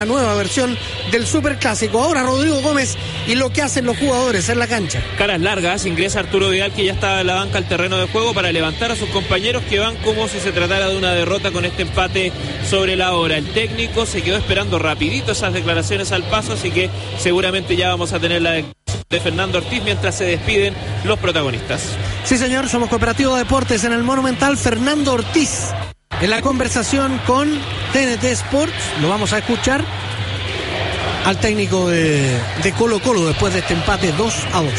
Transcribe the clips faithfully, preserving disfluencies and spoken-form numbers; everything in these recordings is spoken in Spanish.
La nueva versión del Superclásico. Ahora Rodrigo Gómez y lo que hacen los jugadores en la cancha. Caras largas, ingresa Arturo Vidal, que ya estaba en la banca al terreno de juego, para levantar a sus compañeros que van como si se tratara de una derrota con este empate sobre la hora. El técnico se quedó esperando rapidito esas declaraciones al paso, así que seguramente ya vamos a tener la declaración de Fernando Ortiz mientras se despiden los protagonistas. Sí, señor, somos Cooperativo Deportes en el Monumental. Fernando Ortiz en la conversación con T N T Sports. Lo vamos a escuchar al técnico de, de Colo Colo después de este empate dos a dos.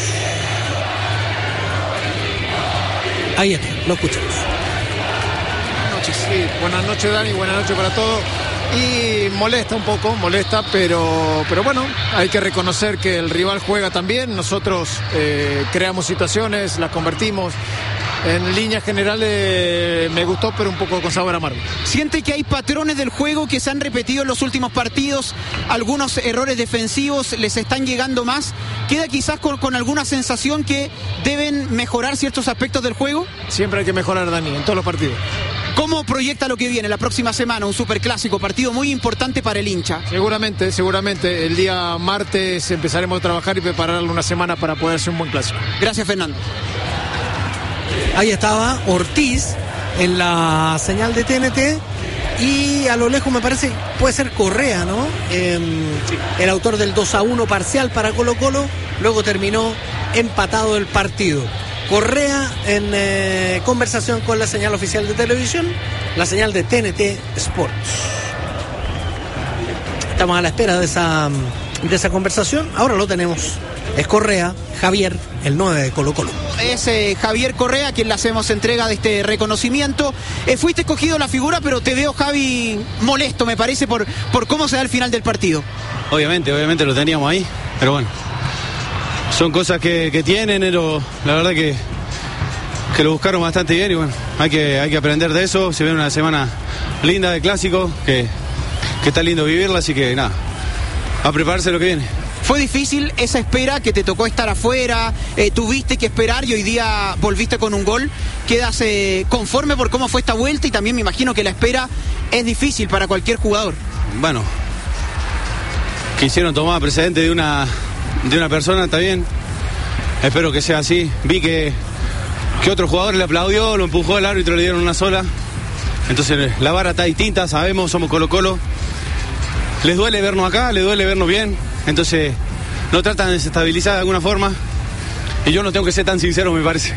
Ahí está, lo escuchamos. Buenas noches, sí. Buenas noches, Dani, buenas noches para todos. Y molesta un poco, molesta, pero, pero bueno, hay que reconocer que el rival juega también. Nosotros eh, creamos situaciones, las convertimos. En líneas generales me gustó, pero un poco con sabor amargo. ¿Siente que hay patrones del juego que se han repetido en los últimos partidos? Algunos errores defensivos les están llegando más. ¿Queda quizás con, con alguna sensación que deben mejorar ciertos aspectos del juego? Siempre hay que mejorar, Dani, en todos los partidos. ¿Cómo proyecta lo que viene la próxima semana? Un superclásico, partido muy importante para el hincha. Seguramente, seguramente. El día martes empezaremos a trabajar y prepararlo una semana para poder hacer un buen clásico. Gracias, Fernando. Ahí estaba Ortiz en la señal de T N T y a lo lejos me parece puede ser Correa, ¿no? Eh, sí. El autor del dos a uno parcial para Colo Colo, luego terminó empatado el partido. Correa en eh, conversación con la señal oficial de televisión, la señal de T N T Sports. Estamos a la espera de esa, de esa conversación, ahora lo tenemos. Es Correa, Javier, el nueve de Colo Colo. Es eh, Javier Correa quien le hacemos entrega de este reconocimiento. Eh, fuiste escogido la figura, pero te veo, Javi, molesto, me parece, por, por cómo se da el final del partido. Obviamente, obviamente lo teníamos ahí, pero bueno, son cosas que, que tienen, pero la verdad que, que lo buscaron bastante bien y bueno, hay que, hay que aprender de eso. Se viene una semana linda de clásico, que, que está lindo vivirla, así que nada, a prepararse lo que viene. ¿Fue difícil esa espera que te tocó estar afuera? Eh, ¿Tuviste que esperar y hoy día volviste con un gol? ¿Quedas eh, conforme por cómo fue esta vuelta? Y también me imagino que la espera es difícil para cualquier jugador. Bueno, quisieron tomar precedente de una, de una persona, está bien. Espero que sea así. Vi que, que otro jugador le aplaudió, lo empujó, el árbitro le dieron una sola. Entonces la vara está distinta, sabemos, somos Colo Colo. Les duele vernos acá, les duele vernos bien. Entonces, no tratan de desestabilizar de alguna forma. Y yo no tengo que ser tan sincero, me parece.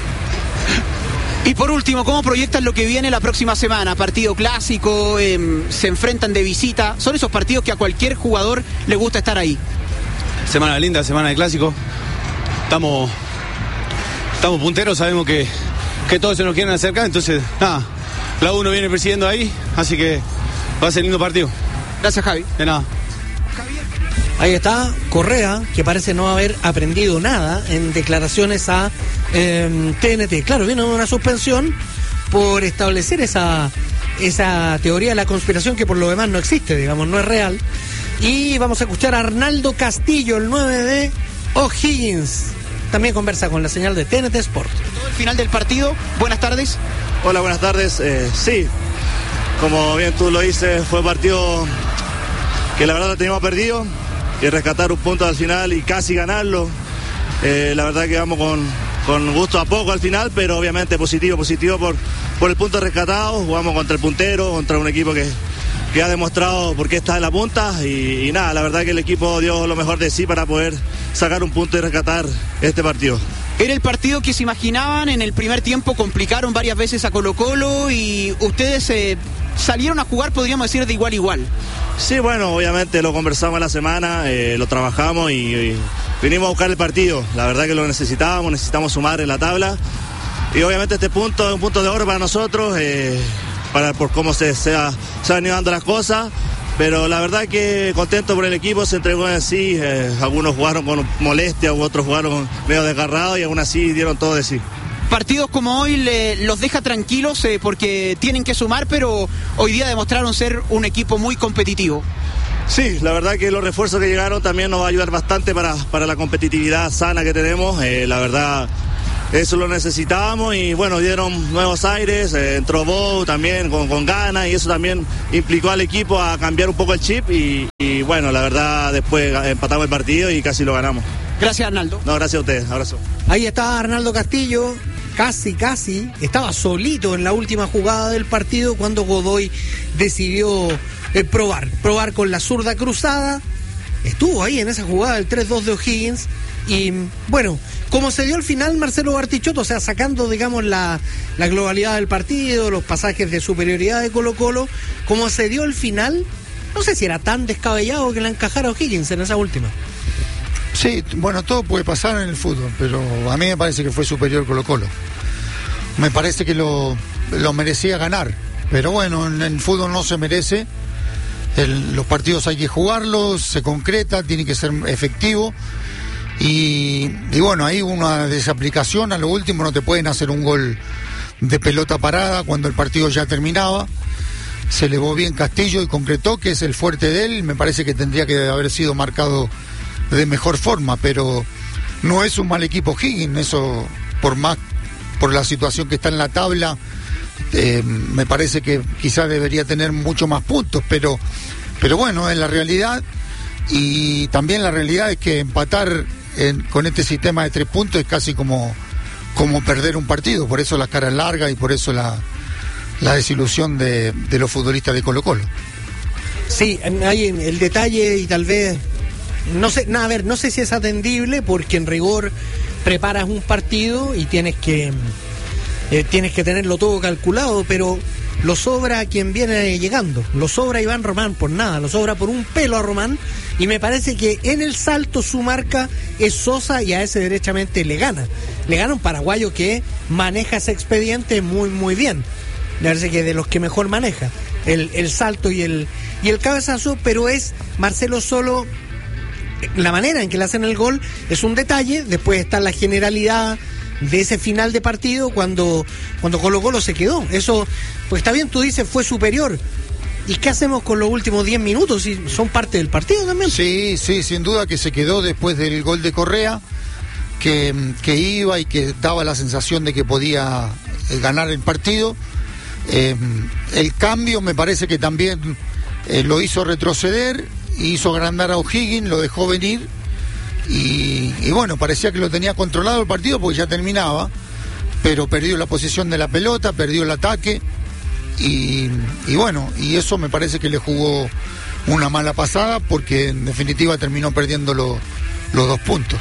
Y por último, ¿cómo proyectan lo que viene la próxima semana? Partido clásico, eh, se enfrentan de visita. Son esos partidos que a cualquier jugador le gusta estar ahí. Semana linda, semana de clásico. Estamos, estamos punteros, sabemos que, que todos se nos quieren acercar. Entonces, nada, la uno viene persiguiendo ahí. Así que va a ser lindo partido. Gracias, Javi. De nada. Ahí está Correa, que parece no haber aprendido nada en declaraciones a eh, T N T. Claro, viene una suspensión por establecer esa, esa teoría de la conspiración que por lo demás no existe, digamos, no es real. Y vamos a escuchar a Arnaldo Castillo, el nueve de O'Higgins. También conversa con la señal de T N T Sport. Todo el final del partido, buenas tardes. Hola, buenas tardes. Eh, sí, como bien tú lo dices, fue un partido que la verdad lo teníamos perdido. Y rescatar un punto al final y casi ganarlo. Eh, la verdad que vamos con, con gusto a poco al final, pero obviamente positivo, positivo por, por el punto rescatado. Jugamos contra el puntero, contra un equipo que, que ha demostrado por qué está en la punta. Y, y nada, la verdad que el equipo dio lo mejor de sí para poder sacar un punto y rescatar este partido. Era el partido que se imaginaban, en el primer tiempo complicaron varias veces a Colo Colo y ustedes eh, salieron a jugar, podríamos decir, de igual a igual. Sí, bueno, obviamente lo conversamos en la semana, eh, lo trabajamos y, y vinimos a buscar el partido. La verdad que lo necesitábamos, necesitamos sumar en la tabla. Y obviamente este punto es un punto de oro para nosotros, eh, para, por cómo se, se, ha, se han ido dando las cosas. Pero la verdad que contento por el equipo, se entregó en sí. Eh, algunos jugaron con molestia, otros jugaron medio desgarrados y aún así dieron todo de sí. Partidos como hoy le, los deja tranquilos eh, porque tienen que sumar, pero hoy día demostraron ser un equipo muy competitivo. Sí, la verdad que los refuerzos que llegaron también nos va a ayudar bastante para, para la competitividad sana que tenemos. Eh, la verdad eso lo necesitábamos y bueno, dieron nuevos aires, eh, entró Bo también con, con ganas y eso también implicó al equipo a cambiar un poco el chip y, y bueno, la verdad después empatamos el partido y casi lo ganamos. Gracias, Arnaldo. No, gracias a ustedes, abrazo. Ahí está Arnaldo Castillo, casi, casi, estaba solito en la última jugada del partido cuando Godoy decidió eh, probar, probar con la zurda cruzada, estuvo ahí en esa jugada del tres dos de O'Higgins. Y bueno, como se dio al final Marcelo Bartichotto, o sea, sacando, digamos, la, la globalidad del partido, los pasajes de superioridad de Colo Colo, como se dio al final, no sé si era tan descabellado que la encajara O'Higgins en esa última. Sí, bueno, todo puede pasar en el fútbol, pero a mí me parece que fue superior Colo Colo. Me parece que lo, lo merecía ganar, pero bueno, en el fútbol no se merece. El, los partidos hay que jugarlos, se concreta, tiene que ser efectivo. Y, y bueno, ahí una desaplicación, a lo último no te pueden hacer un gol de pelota parada cuando el partido ya terminaba. Se elevó bien Castillo y concretó, que es el fuerte de él. Me parece que tendría que haber sido marcado de mejor forma, pero no es un mal equipo Higgins, eso por más, por la situación que está en la tabla, eh, me parece que quizás debería tener mucho más puntos, pero, pero bueno, es la realidad. Y también la realidad es que empatar en, con este sistema de tres puntos es casi como, como perder un partido, por eso la cara larga y por eso la, la desilusión de, de los futbolistas de Colo Colo. Sí, hay el detalle y tal vez, no sé, no, a ver, no sé si es atendible porque en rigor preparas un partido y tienes que, eh, tienes que tenerlo todo calculado, pero lo sobra a quien viene llegando, lo sobra a Iván Román por nada, lo sobra por un pelo a Román, y me parece que en el salto su marca es Sosa y a ese derechamente le gana. Le gana un paraguayo que maneja ese expediente muy muy bien. Me parece que de los que mejor maneja el, el salto y el, y el cabezazo, pero es Marcelo solo, la manera en que le hacen el gol es un detalle, después está la generalidad de ese final de partido cuando, cuando Colo Colo se quedó. Eso, pues está bien, tú dices fue superior. ¿Y qué hacemos con los últimos diez minutos? Si son parte del partido también. Sí, sí, sin duda que se quedó después del gol de Correa, que, que iba y que daba la sensación de que podía ganar el partido. Eh, el cambio me parece que también eh, lo hizo retroceder, hizo agrandar a O'Higgins, lo dejó venir. Y, y bueno, parecía que lo tenía controlado el partido porque ya terminaba, pero perdió la posesión de la pelota, perdió el ataque y, y bueno, y eso me parece que le jugó una mala pasada porque en definitiva terminó perdiendo lo, los dos puntos.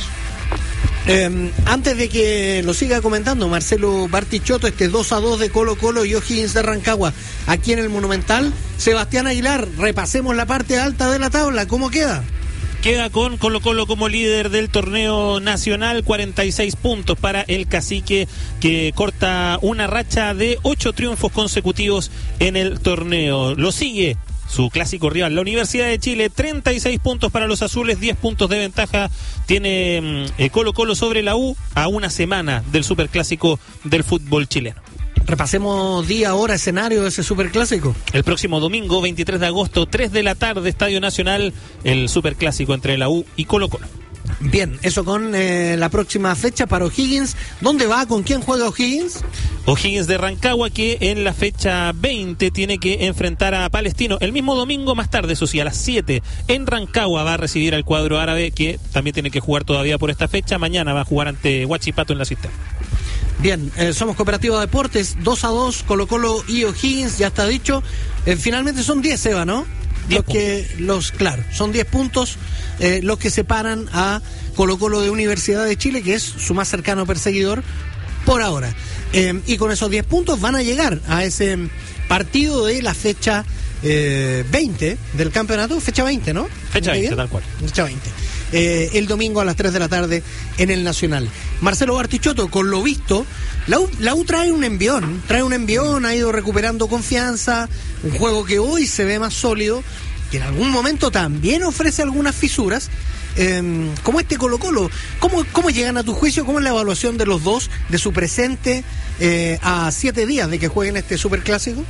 Eh, antes de que lo siga comentando Marcelo Bartichotto, este dos a dos de Colo Colo y O'Higgins de Rancagua aquí en el Monumental, Sebastián Aguilar, repasemos la parte alta de la tabla, ¿cómo queda? Queda con Colo Colo como líder del torneo nacional, cuarenta y seis puntos para el Cacique, que corta una racha de ocho triunfos consecutivos en el torneo. Lo sigue su clásico rival, la Universidad de Chile, treinta y seis puntos para los azules, diez puntos de ventaja tiene eh, Colo Colo sobre la U a una semana del superclásico del fútbol chileno. Repasemos día, hora, escenario de ese superclásico. El próximo domingo, veintitrés de agosto, tres de la tarde, Estadio Nacional, el superclásico entre la U y Colo Colo. Bien, eso con eh, la próxima fecha para O'Higgins. ¿Dónde va? ¿Con quién juega O'Higgins? O'Higgins de Rancagua, que en la fecha veinte tiene que enfrentar a Palestino. El mismo domingo, más tarde, eso sí, a las siete, en Rancagua va a recibir al cuadro árabe, que también tiene que jugar todavía por esta fecha. Mañana va a jugar ante Huachipato en la Cisterna. Bien, eh, somos Cooperativa Deportes, dos a dos, Colo Colo y O'Higgins, ya está dicho. Eh, finalmente son diez, Eva, ¿no? Los que, los, claro, son diez puntos eh, los que separan a Colo Colo de Universidad de Chile, que es su más cercano perseguidor por ahora. Eh, y con esos diez puntos van a llegar a ese partido de la fecha eh, veinte del campeonato, fecha veinte, ¿no? Fecha veinte, tal cual. Fecha veinte. Eh, el domingo a las tres de la tarde en el Nacional. Marcelo Bartichotto, con lo visto, la U, la U trae un envión, trae un envión, ha ido recuperando confianza, un juego que hoy se ve más sólido, que en algún momento también ofrece algunas fisuras, eh, como este Colo Colo. ¿Cómo, ¿Cómo llegan a tu juicio? ¿Cómo es la evaluación de los dos, de su presente eh, a siete días de que jueguen este superclásico?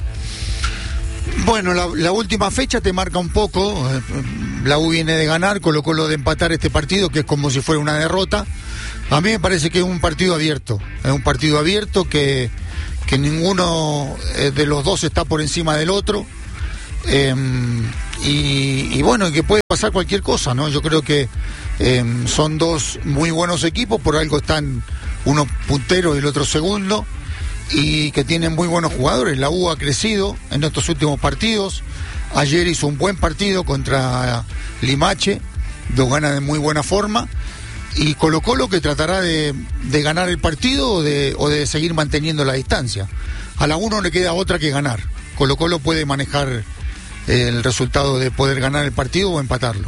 Bueno, la, la última fecha te marca un poco. La U viene de ganar, Colo Colo de empatar este partido, que es como si fuera una derrota. A mí me parece que es un partido abierto, es un partido abierto que, que ninguno de los dos está por encima del otro, eh, y, y bueno, que puede pasar cualquier cosa, ¿no? Yo creo que eh, son dos muy buenos equipos, por algo están uno puntero y el otro segundo, y que tienen muy buenos jugadores. La U ha crecido en estos últimos partidos. Ayer hizo un buen partido contra Limache, lo gana de muy buena forma, y Colo Colo que tratará de, de ganar el partido o de, o de seguir manteniendo la distancia. A la U no le queda otra que ganar. Colo Colo puede manejar el resultado de poder ganar el partido o empatarlo.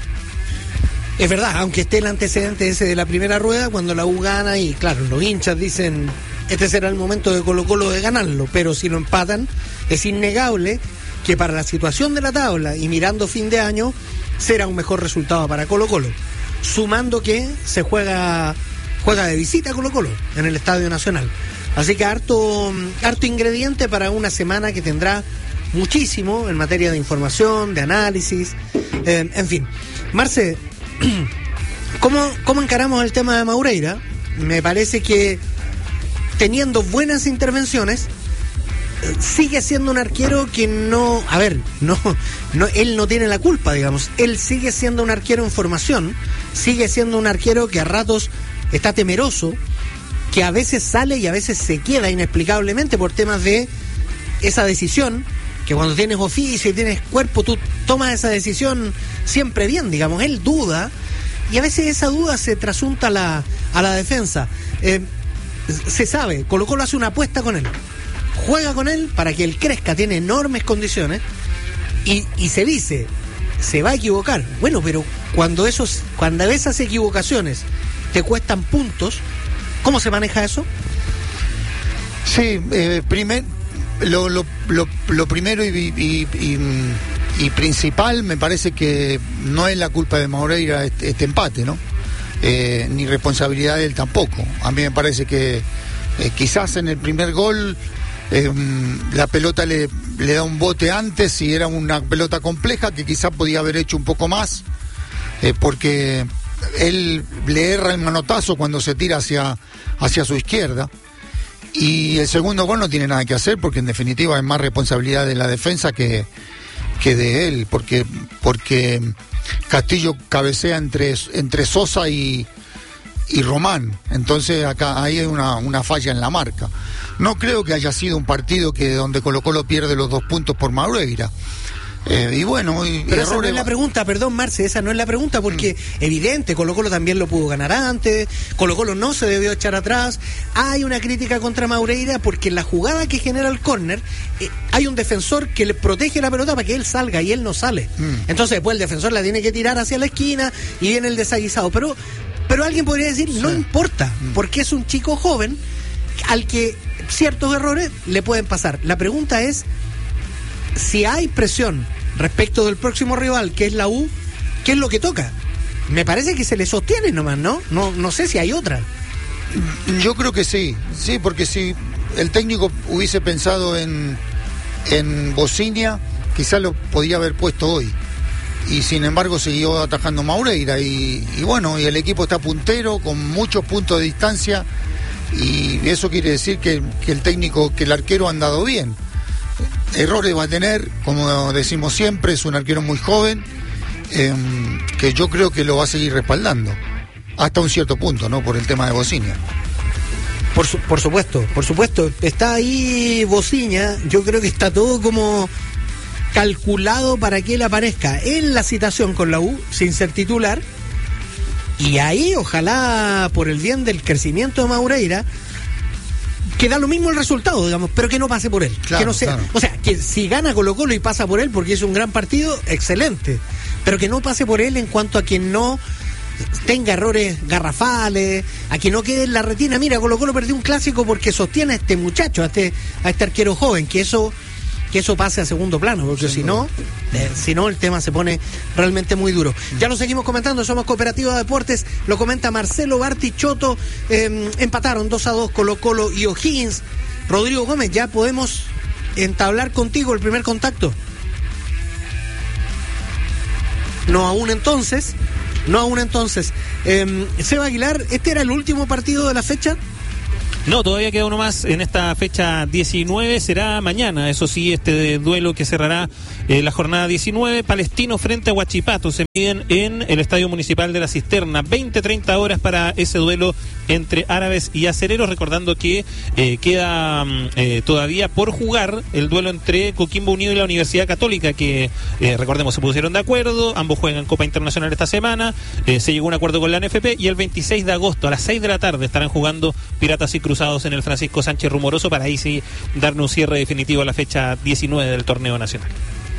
Es verdad, aunque esté el antecedente ese de la primera rueda, cuando la U gana, y claro, los hinchas dicen, este será el momento de Colo Colo de ganarlo, pero si lo empatan, es innegable que para la situación de la tabla y mirando fin de año, será un mejor resultado para Colo Colo, sumando que se juega juega de visita a Colo Colo en el Estadio Nacional. Así que harto, harto ingrediente para una semana que tendrá muchísimo en materia de información, de análisis, eh, en fin. Marce, ¿cómo, ¿cómo encaramos el tema de Maureira? Me parece que teniendo buenas intervenciones, sigue siendo un arquero que no, a ver, no, no, él no tiene la culpa, digamos, él sigue siendo un arquero en formación, sigue siendo un arquero que a ratos está temeroso, que a veces sale y a veces se queda inexplicablemente por temas de esa decisión, que cuando tienes oficio y tienes cuerpo, tú tomas esa decisión siempre bien, digamos, él duda, y a veces esa duda se trasunta a la, a la defensa. Eh, se sabe, Colo Colo hace una apuesta con él, juega con él para que él crezca, tiene enormes condiciones, y, y se dice, se va a equivocar. Bueno, pero cuando esos, cuando esas equivocaciones te cuestan puntos, ¿cómo se maneja eso? Sí, eh, primer, lo, lo, lo, lo primero y, y, y, y principal me parece que no es la culpa de Maureira este, este empate, ¿no? Eh, ni responsabilidad de él tampoco. A mí me parece que eh, quizás en el primer gol eh, la pelota le, le da un bote antes y era una pelota compleja que quizás podía haber hecho un poco más, eh, porque él le erra el manotazo cuando se tira hacia, hacia su izquierda, y el segundo gol no tiene nada que hacer porque en definitiva es más responsabilidad de la defensa que, que de él, porque, porque Castillo cabecea entre, entre Sosa y, y Román, entonces acá ahí hay una, una falla en la marca. No creo que haya sido un partido que donde Colo Colo pierde los dos puntos por Maureira. Eh, y bueno, y, pero y esa no es la pregunta, perdón Marce, esa no es la pregunta, porque mm. evidente, Colo Colo también lo pudo ganar antes, Colo Colo no se debió echar atrás. Hay una crítica contra Maureira porque en la jugada que genera el córner eh, hay un defensor que le protege la pelota para que él salga y él no sale. Mm. Entonces después el defensor la tiene que tirar hacia la esquina y viene el desaguisado. Pero, pero alguien podría decir, sí. no importa, mm. porque es un chico joven al que ciertos errores le pueden pasar. La pregunta es si hay presión respecto del próximo rival, que es la U, ¿qué es lo que toca? Me parece que se le sostiene nomás, ¿no? No, no sé si hay otra. Yo creo que sí, sí, porque si el técnico hubiese pensado en, en Bocinia, quizás lo podía haber puesto hoy. Y sin embargo siguió atajando Maureira. Y, y bueno, y el equipo está puntero, con muchos puntos de distancia. Y eso quiere decir que, que el técnico, que el arquero ha andado bien. Errores va a tener, como decimos siempre, es un arquero muy joven, eh, que yo creo que lo va a seguir respaldando hasta un cierto punto, ¿no? Por el tema de Bocinia. Por, su, por supuesto, por supuesto, está ahí Bocinia, yo creo que está todo como calculado para que él aparezca en la citación con la U, sin ser titular, y ahí ojalá por el bien del crecimiento de Maureira, que da lo mismo el resultado, digamos, pero que no pase por él. Claro, que no sea, claro. O sea, que si gana Colo Colo y pasa por él porque es un gran partido, excelente. Pero que no pase por él en cuanto a que no tenga errores garrafales, a que no quede en la retina. Mira, Colo Colo perdió un clásico porque sostiene a este muchacho, a este, a este arquero joven, que eso, que eso pase a segundo plano, porque si no, eh, si no el tema se pone realmente muy duro. Ya lo seguimos comentando, somos Cooperativa de Deportes, lo comenta Marcelo Bartichotto, eh, empataron dos a dos Colo Colo y O'Higgins. Rodrigo Gómez, ya podemos entablar contigo el primer contacto. No aún entonces, no aún entonces. Eh, Seba Aguilar, ¿este era el último partido de la fecha? No, todavía queda uno más en esta fecha diecinueve, será mañana, eso sí, este duelo que cerrará eh, la jornada diecinueve, Palestino frente a Huachipato, se miden en el Estadio Municipal de la Cisterna, veinte treinta horas para ese duelo entre árabes y acereros, recordando que eh, queda eh, todavía por jugar el duelo entre Coquimbo Unido y la Universidad Católica, que eh, recordemos se pusieron de acuerdo, ambos juegan Copa Internacional esta semana, eh, se llegó a un acuerdo con la N F P y el veintiséis de agosto a las seis de la tarde estarán jugando Piratas y Cruzados en el Francisco Sánchez Rumoroso para ahí sí darnos un cierre definitivo a la fecha diecinueve del torneo nacional.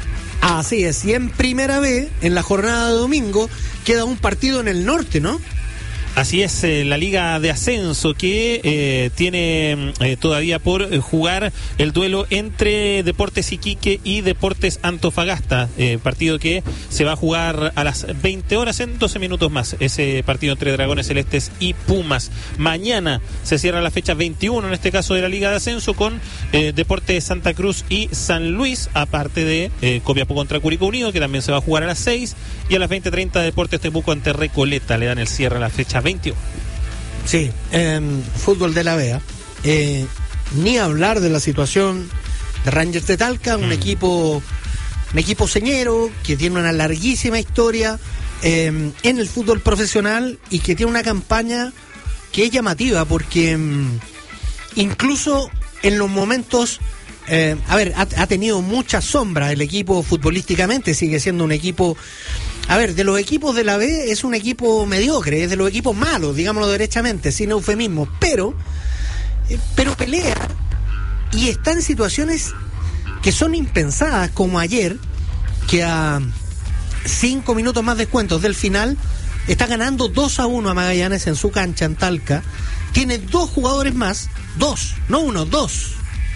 Así es, y en Primera B, en la jornada de domingo, queda un partido en el norte, ¿no? Así es, eh, la Liga de Ascenso que eh, tiene eh, todavía por eh, jugar el duelo entre Deportes Iquique y Deportes Antofagasta, eh, partido que se va a jugar a las veinte horas en doce minutos más, ese partido entre Dragones Celestes y Pumas. Mañana se cierra la fecha veintiuno, en este caso de la Liga de Ascenso, con eh, Deportes Santa Cruz y San Luis, aparte de eh, Copiapó contra Curicó Unido, que también se va a jugar a las seis, y a las veinte treinta Deportes Temuco ante Recoleta, le dan el cierre a la fecha veintiuno. Sí, eh, fútbol de la B A. Eh, ni hablar de la situación de Rangers de Talca, un mm. equipo un equipo señero que tiene una larguísima historia eh, en el fútbol profesional y que tiene una campaña que es llamativa porque mm, incluso en los momentos eh, a ver, ha, ha tenido mucha sombra el equipo futbolísticamente, sigue siendo un equipo. A ver, de los equipos de la B es un equipo mediocre, es de los equipos malos, digámoslo derechamente, sin eufemismo, pero, eh, pero pelea y está en situaciones que son impensadas, como ayer, que a cinco minutos más descuentos del final está ganando dos a uno a Magallanes en su cancha en Talca, tiene dos jugadores más, dos, no uno, dos.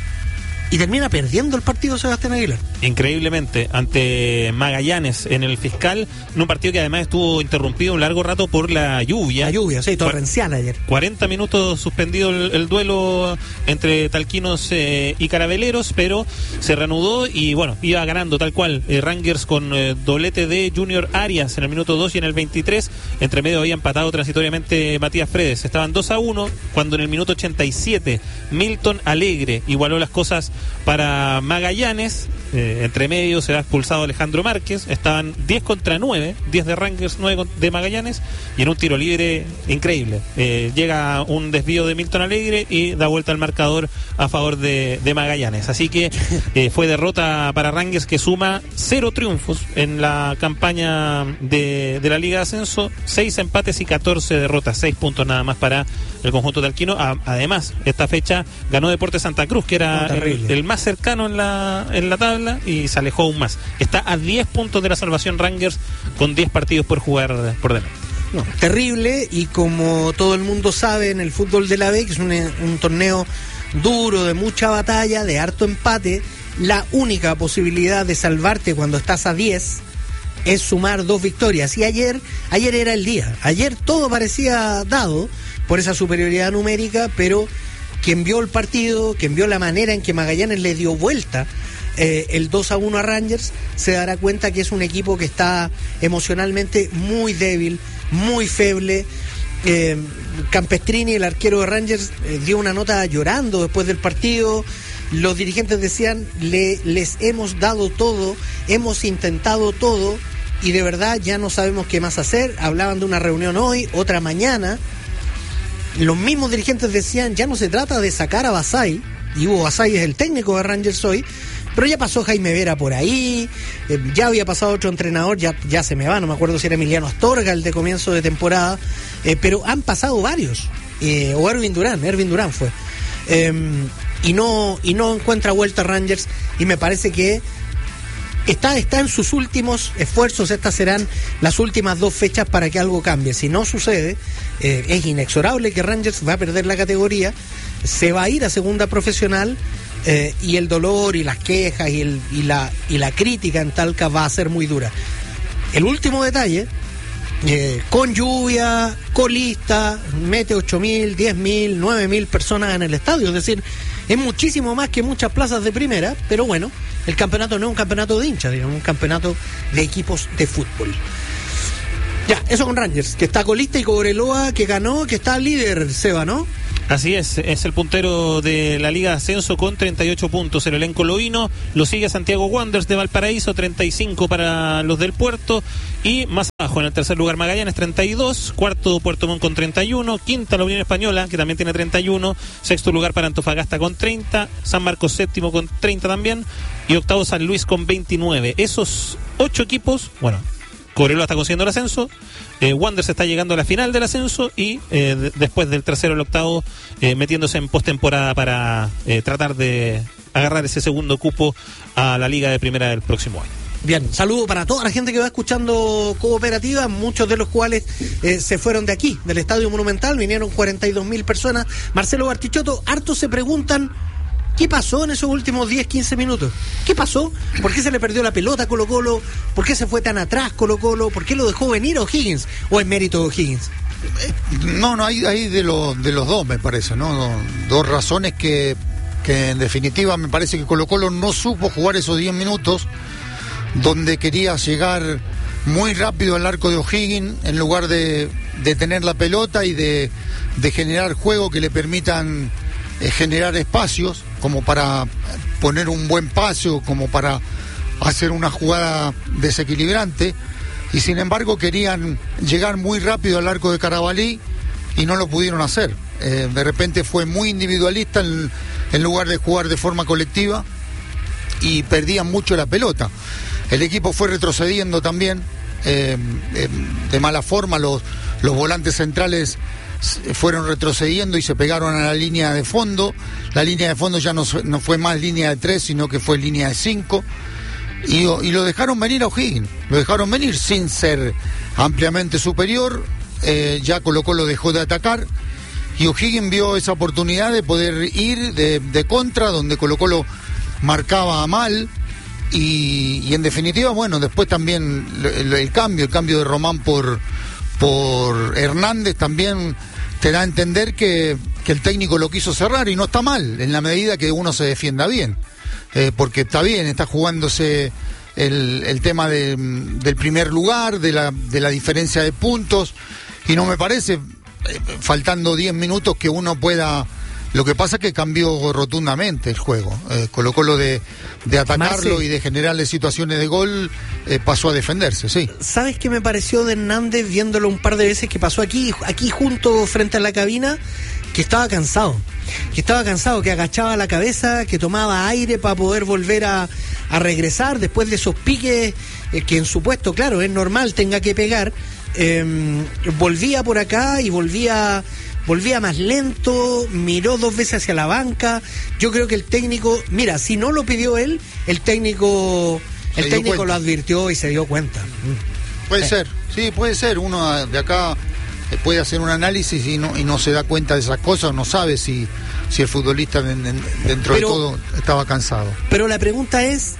Y termina perdiendo el partido Sebastián Aguilar. Increíblemente, ante Magallanes en el Fiscal, en un partido que además estuvo interrumpido un largo rato por la lluvia. La lluvia, sí, torrencial ayer. cuarenta minutos suspendido el, el duelo entre talquinos eh, y carabeleros, pero se reanudó y bueno, iba ganando tal cual. Eh, Rangers con eh, doblete de Junior Arias en el minuto dos y en el veintitrés. Entre medio había empatado transitoriamente Matías Fredes. Estaban dos a uno cuando en el minuto ochenta y siete Milton Alegre igualó las cosas para Magallanes. Eh, entre medio se ha expulsado Alejandro Márquez. Estaban diez contra nueve, diez de Rangers, nueve de Magallanes, y en un tiro libre increíble eh, llega un desvío de Milton Alegre y da vuelta al marcador a favor de, de Magallanes. Así que eh, fue derrota para Rangers, que suma cero triunfos en la campaña de, de la Liga de Ascenso, seis empates y catorce derrotas, seis puntos nada más para el conjunto talquino. A, además, esta fecha ganó Deportes Santa Cruz, que era no, el, el más cercano en la, en la tabla, y se alejó aún más. Está a diez puntos de la salvación Rangers, con diez partidos por jugar por delante. No, terrible, y como todo el mundo sabe en el fútbol de la B, que es un, un torneo duro, de mucha batalla, de harto empate, la única posibilidad de salvarte cuando estás a diez es sumar dos victorias. Y ayer, ayer era el día. Ayer todo parecía dado por esa superioridad numérica, pero quien vio el partido, quien vio la manera en que Magallanes le dio vuelta eh, el dos a uno a Rangers, se dará cuenta que es un equipo que está emocionalmente muy débil, muy feble. Eh, Campestrini, el arquero de Rangers, eh, dio una nota llorando después del partido. Los dirigentes decían, Le, les hemos dado todo, hemos intentado todo y de verdad ya no sabemos qué más hacer. Hablaban de una reunión hoy, otra mañana. Los mismos dirigentes decían, ya no se trata de sacar a Basay, y Hugo Basay es el técnico de Rangers hoy, pero ya pasó Jaime Vera por ahí, eh, ya había pasado otro entrenador, ya, ya se me va, no me acuerdo si era Emiliano Astorga, el de comienzo de temporada, eh, pero han pasado varios, eh, o Erwin Durán, Erwin Durán fue, eh, y no y no encuentra vuelta Rangers, y me parece que Está, está en sus últimos esfuerzos. Estas serán las últimas dos fechas para que algo cambie. Si no sucede, eh, es inexorable que Rangers va a perder la categoría, se va a ir a segunda profesional, eh, y el dolor y las quejas y, el, y, la, y la crítica en Talca va a ser muy dura. El último detalle, eh, con lluvia, colista, mete ocho mil, diez mil, nueve mil personas en el estadio, es decir, es muchísimo más que muchas plazas de primera, pero bueno, el campeonato no es un campeonato de hinchas, digamos, un campeonato de equipos de fútbol. Ya, eso con Rangers, que está colista, y Cobreloa, que ganó, que está líder, Seba, ¿no? Así es, es el puntero de la Liga de Ascenso con treinta y ocho puntos. El elenco loíno lo sigue Santiago Wanderers de Valparaíso, treinta y cinco para los del Puerto. Y más abajo, en el tercer lugar, Magallanes, treinta y dos. Cuarto, Puerto Montt con treinta y uno. Quinta, la Unión Española, que también tiene treinta y uno. Sexto lugar para Antofagasta con treinta. San Marcos séptimo con treinta también. Y octavo, San Luis con veintinueve. Esos ocho equipos, bueno, Cobreloa está consiguiendo el ascenso. Eh, Wanderers está llegando a la final del ascenso y eh, de, después del tercero al octavo eh, metiéndose en postemporada para eh, tratar de agarrar ese segundo cupo a la Liga de Primera del próximo año. Bien, saludo para toda la gente que va escuchando Cooperativa, muchos de los cuales eh, se fueron de aquí, del Estadio Monumental, vinieron cuarenta y dos mil personas. Marcelo Bartichotto, hartos se preguntan, ¿qué pasó en esos últimos diez, quince minutos? ¿Qué pasó? ¿Por qué se le perdió la pelota a Colo Colo? ¿Por qué se fue tan atrás Colo Colo? ¿Por qué lo dejó venir a O'Higgins? ¿O es mérito de O'Higgins? No, no, hay, hay de, lo, de los dos, me parece, ¿no? Dos, dos razones que, que en definitiva me parece que Colo Colo no supo jugar esos diez minutos donde quería llegar muy rápido al arco de O'Higgins en lugar de, de tener la pelota y de, de generar juego que le permitan eh, generar espacios como para poner un buen paso, como para hacer una jugada desequilibrante, y sin embargo querían llegar muy rápido al arco de Carabalí y no lo pudieron hacer. Eh, de repente fue muy individualista en, en lugar de jugar de forma colectiva y perdían mucho la pelota. El equipo fue retrocediendo también eh, eh, de mala forma, los, los volantes centrales fueron retrocediendo y se pegaron a la línea de fondo. La línea de fondo ya no, no fue más línea de tres, sino que fue línea de cinco. Y, y lo dejaron venir a O'Higgins, lo dejaron venir sin ser ampliamente superior. Eh, ya Colo Colo dejó de atacar y O'Higgins vio esa oportunidad de poder ir de, de contra, donde Colo Colo marcaba mal. Y, y en definitiva, bueno, después también el, el cambio, el cambio de Román por, por Hernández también te da a entender que, que el técnico lo quiso cerrar, y no está mal, en la medida que uno se defienda bien. Eh, porque está bien, está jugándose el, el tema de, del primer lugar, de la, de la diferencia de puntos, y no me parece, eh, faltando diez minutos, que uno pueda... Lo que pasa es que cambió rotundamente el juego. Eh, Colo Colo de, de atacarlo Marce, y de generarle situaciones de gol, eh, pasó a defenderse, sí. ¿Sabes qué me pareció de Hernández viéndolo un par de veces que pasó aquí, aquí junto frente a la cabina? Que estaba cansado, que estaba cansado, que agachaba la cabeza, que tomaba aire para poder volver a, a regresar después de esos piques eh, que en su puesto, claro, es normal, tenga que pegar. Eh, volvía por acá y volvía... Volvía más lento, miró dos veces hacia la banca. Yo creo que el técnico, mira, si no lo pidió él, el técnico, el técnico lo advirtió y se dio cuenta. Puede eh. ser, sí, puede ser. Uno de acá puede hacer un análisis y no, y no se da cuenta de esas cosas, no sabe si, si el futbolista dentro pero, de todo estaba cansado. Pero la pregunta es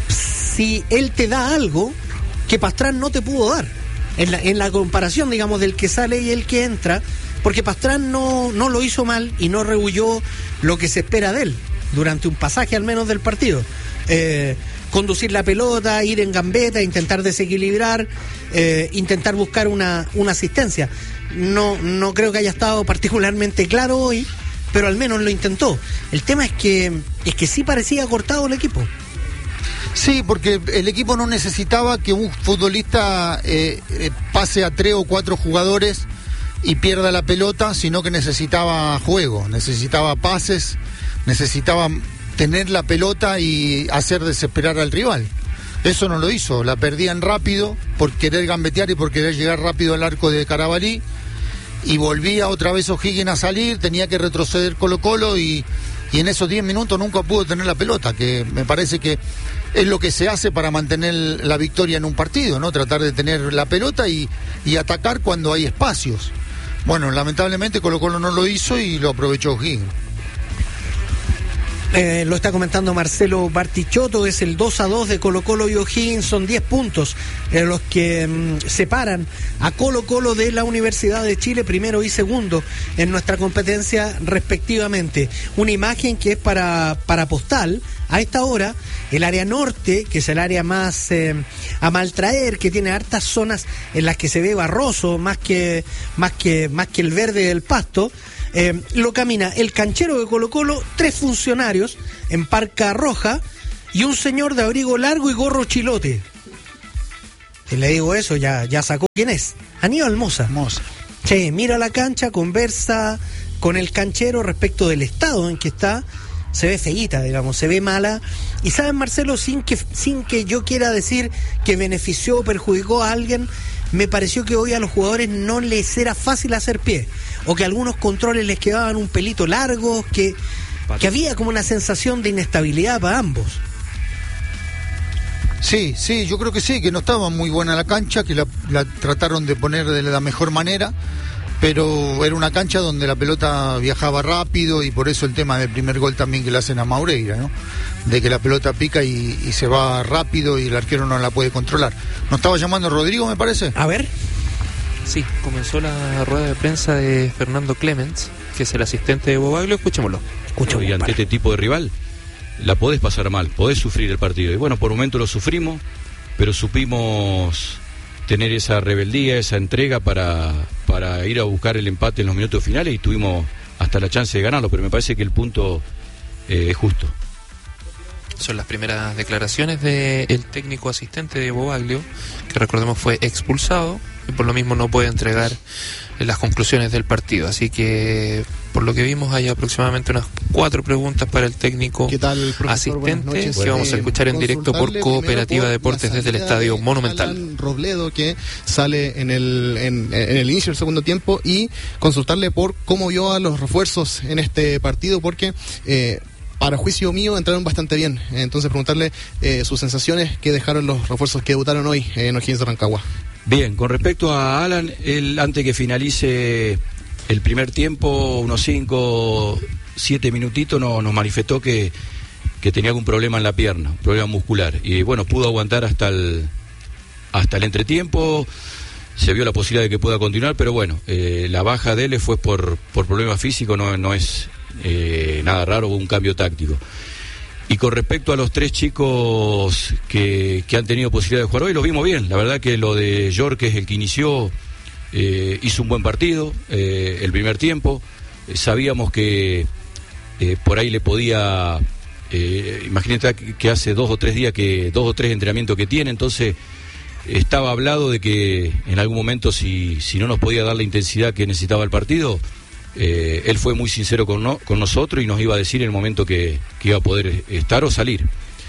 si él te da algo que Pastrán no te pudo dar. En la, en la comparación, digamos, del que sale y el que entra. Porque Pastrán no, no lo hizo mal y no rehuyó lo que se espera de él durante un pasaje al menos del partido. Eh, conducir la pelota, ir en gambeta, intentar desequilibrar, eh, intentar buscar una, una asistencia. No, no creo que haya estado particularmente claro hoy, pero al menos lo intentó. El tema es que, es que sí parecía cortado el equipo. Sí, porque el equipo no necesitaba que un futbolista eh, eh, pase a tres o cuatro jugadores y pierda la pelota, sino que necesitaba juego, necesitaba pases, necesitaba tener la pelota y hacer desesperar al rival. Eso no lo hizo, la perdían rápido por querer gambetear y por querer llegar rápido al arco de Carabalí, y volvía otra vez O'Higgins a salir, tenía que retroceder Colo Colo y, y en esos diez minutos nunca pudo tener la pelota, que me parece que es lo que se hace para mantener la victoria en un partido, ¿no? Tratar de tener la pelota y, y atacar cuando hay espacios. Bueno, lamentablemente Colo Colo no lo hizo y lo aprovechó O'Higgins. Eh, lo está comentando Marcelo Bartichotto, es el dos a dos de Colo Colo y O'Higgins, son diez puntos eh, los que mm, separan a Colo Colo de la Universidad de Chile, primero y segundo en nuestra competencia respectivamente. Una imagen que es para, para postal, a esta hora, el área norte, que es el área más eh, a maltraer, que tiene hartas zonas en las que se ve barroso, más que, más que, más que el verde del pasto. Eh, lo camina el canchero de Colo Colo, tres funcionarios en parca roja y un señor de abrigo largo y gorro chilote. Si le digo eso, ya, ya sacó quién es. Aníbal Mosa. Mosa. Sí, mira la cancha, conversa con el canchero respecto del estado en que está. Se ve feíta, digamos, se ve mala. Y saben, Marcelo, sin que, sin que yo quiera decir que benefició o perjudicó a alguien, me pareció que hoy a los jugadores no les era fácil hacer pie, o que algunos controles les quedaban un pelito largos, que, que había como una sensación de inestabilidad para ambos. Sí, sí, yo creo que sí, que no estaba muy buena la cancha, que la, la trataron de poner de la mejor manera, pero era una cancha donde la pelota viajaba rápido, y por eso el tema del primer gol también que le hacen a Maureira, ¿no? De que la pelota pica y, y se va rápido y el arquero no la puede controlar. ¿Nos estaba llamando Rodrigo, me parece? A ver. Sí, comenzó la rueda de prensa de Fernando Clemens, que es el asistente de Bobaglio. Escuchémoslo. Escuchémoslo. Y ante este tipo de rival, la podés pasar mal, podés sufrir el partido. Y bueno, por un momento lo sufrimos, pero supimos tener esa rebeldía, esa entrega para, para ir a buscar el empate en los minutos finales, y tuvimos hasta la chance de ganarlo, pero me parece que el punto eh, es justo. Son las primeras declaraciones del técnico asistente de Bobaglio, que recordemos fue expulsado y por lo mismo no puede entregar las conclusiones del partido. Así que, por lo que vimos, hay aproximadamente unas cuatro preguntas para el técnico ¿Qué tal, asistente, que vamos a escuchar en directo por Cooperativa por Deportes desde el Estadio Monumental. Alan Robledo, que sale en el, en, en el inicio del segundo tiempo, y consultarle por cómo vio a los refuerzos en este partido, porque eh, para juicio mío entraron bastante bien. Entonces preguntarle eh, sus sensaciones que dejaron los refuerzos que debutaron hoy en O'Higgins de Rancagua. Bien, con respecto a Alan, él antes que finalice el primer tiempo, unos cinco, siete minutitos, no, nos manifestó que, que tenía algún problema en la pierna, un problema muscular. Y bueno, pudo aguantar hasta el, hasta el entretiempo. Se vio la posibilidad de que pueda continuar, pero bueno, eh, la baja de él fue por, por problemas físicos, no, no es eh, nada raro, hubo un cambio táctico. Y con respecto a los tres chicos que, que han tenido posibilidad de jugar hoy, lo vimos bien. La verdad que lo de York, que es el que inició, eh, hizo un buen partido, eh, el primer tiempo. Eh, sabíamos que eh, por ahí le podía... Eh, imagínate que hace dos o tres días, que dos o tres entrenamientos que tiene, entonces estaba hablado de que en algún momento si, si no nos podía dar la intensidad que necesitaba el partido, eh, él fue muy sincero con, no, con nosotros y nos iba a decir en el momento que, que iba a poder estar o salir.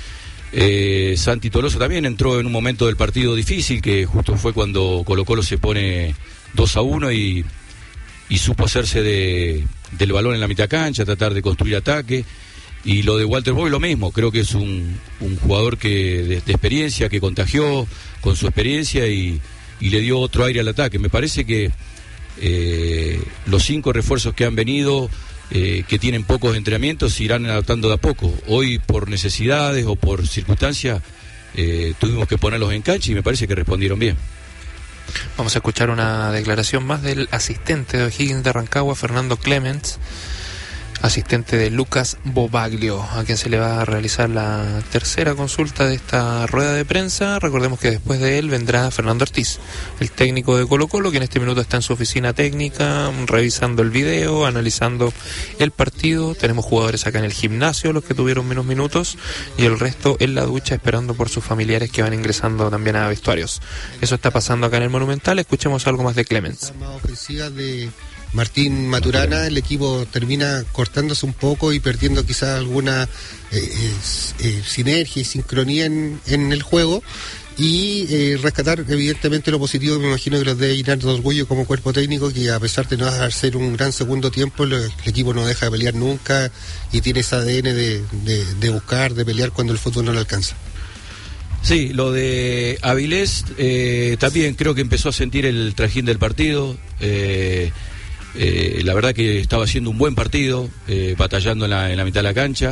Eh, Santi Tolosa también entró en un momento del partido difícil, que justo fue cuando Colo Colo se pone dos a uno y, y supo hacerse de, del balón en la mitad cancha, tratar de construir ataque. Y lo de Walter Boy lo mismo, creo que es un, un jugador que de, de experiencia, que contagió con su experiencia y, y le dio otro aire al ataque. Me parece que eh, los cinco refuerzos que han venido, eh, que tienen pocos entrenamientos, se irán adaptando de a poco. Hoy por necesidades o por circunstancias eh, tuvimos que ponerlos en cancha y me parece que respondieron bien. Vamos a escuchar una declaración más del asistente de O'Higgins de Rancagua, Fernando Clemens, asistente de Lucas Bobaglio, a quien se le va a realizar la tercera consulta de esta rueda de prensa. Recordemos que después de él vendrá Fernando Ortiz, el técnico de Colo Colo, que en este minuto está en su oficina técnica, revisando el video, analizando el partido. Tenemos jugadores acá en el gimnasio, los que tuvieron menos minutos, y el resto en la ducha, esperando por sus familiares que van ingresando también a vestuarios. Eso está pasando acá en el Monumental. Escuchemos algo más de Clemens. De Martín Maturana, el equipo termina cortándose un poco y perdiendo quizás alguna eh, eh, sinergia y sincronía en, en el juego, y eh, rescatar evidentemente lo positivo. Me imagino que los debe llenar de orgullo como cuerpo técnico, que a pesar de no hacer un gran segundo tiempo, el, el equipo no deja de pelear nunca y tiene ese A D N de, de, de buscar, de pelear cuando el fútbol no lo alcanza. Sí, lo de Avilés eh, también creo que empezó a sentir el trajín del partido. eh, Eh, la verdad que estaba haciendo un buen partido, eh, batallando en la, en la mitad de la cancha.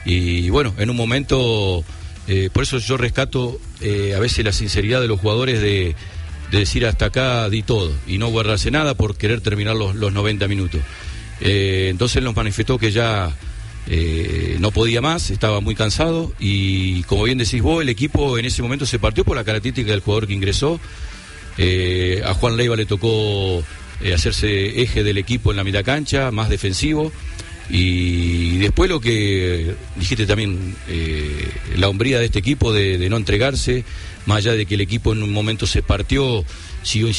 y bueno, en un momento, eh, por eso yo rescato eh, a veces la sinceridad de los jugadores de, de decir hasta acá di todo y no guardarse nada por querer terminar los, los noventa minutos. Eh, entonces nos manifestó que ya eh, no podía más, estaba muy cansado y como bien decís vos, el equipo en ese momento se partió por la característica del jugador que ingresó. Eh, a Juan Leiva le tocó eh, hacerse eje del equipo en la mitad cancha, más defensivo, y después lo que dijiste también, eh, la hombría de este equipo de, de no entregarse, más allá de que el equipo en un momento se partió, siguió